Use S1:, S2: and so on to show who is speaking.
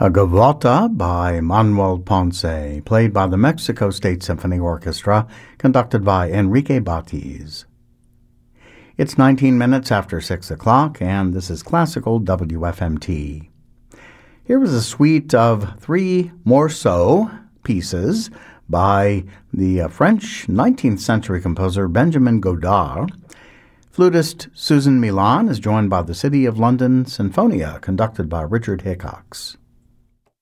S1: A Gavotta by Manuel Ponce, played by the Mexico State Symphony Orchestra, conducted by Enrique Batiz. It's 19 minutes after 6 o'clock, and this is Classical WFMT. Here is a suite of 3 morceaux pieces by the French 19th century composer Benjamin Godard. Flutist Susan Milan is joined by the City of London Sinfonia, conducted by Richard Hickox.